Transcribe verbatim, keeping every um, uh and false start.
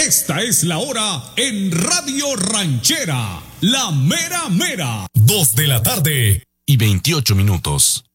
Esta es la hora en Radio Ranchera, la mera mera. Dos de la tarde y veintiocho minutos.